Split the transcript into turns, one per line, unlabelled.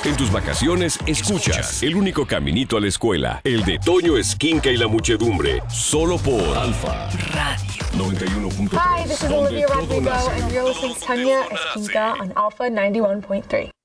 En tus vacaciones, escuchas El único caminito a la escuela, el de Toño Esquinca y la muchedumbre, solo por Alfa Radio 91.3.
Hi, this is Olivia Rodrigo, and you're listening to Tanya Esquinca on Alpha 91.3.